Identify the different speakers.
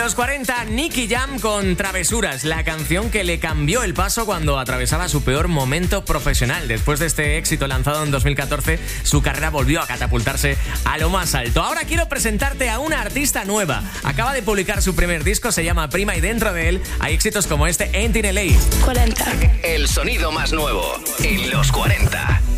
Speaker 1: los 40, Nicky Jam con Travesuras, la canción que le cambió el paso cuando atravesaba su peor momento profesional. Después de este éxito lanzado en 2014, su carrera volvió a catapultarse a lo más alto. Ahora quiero presentarte a una artista nueva. Acaba de publicar su primer disco, se llama Prima, y dentro de él hay éxitos como este, Ain't in LA.
Speaker 2: 40.
Speaker 3: El sonido más nuevo en los 40.